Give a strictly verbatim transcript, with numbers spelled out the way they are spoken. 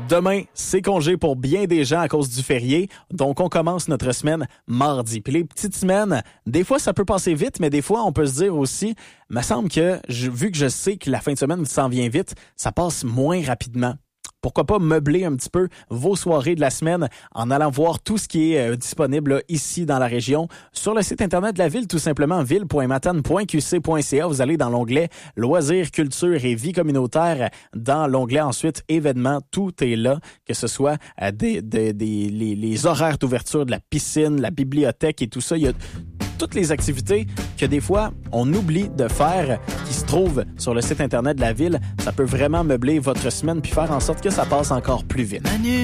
Demain, c'est congé pour bien des gens à cause du férié, donc on commence notre semaine mardi. Puis les petites semaines, des fois ça peut passer vite, mais des fois on peut se dire aussi, me semble que je, vu que je sais que la fin de semaine s'en vient vite, ça passe moins rapidement. Pourquoi pas meubler un petit peu vos soirées de la semaine en allant voir tout ce qui est euh, disponible là, ici dans la région. Sur le site internet de la ville, tout simplement, ville point matane point q c point c a. Vous allez dans l'onglet Loisirs, culture et vie communautaire. Dans l'onglet ensuite Événements, tout est là, que ce soit euh, des, des, des, les, les horaires d'ouverture de la piscine, la bibliothèque et tout ça. Il y a toutes les activités que des fois, on oublie de faire qui se trouvent sur le site internet de la ville. Ça peut vraiment meubler votre semaine puis faire en sorte que ça passe encore plus vite. Manu.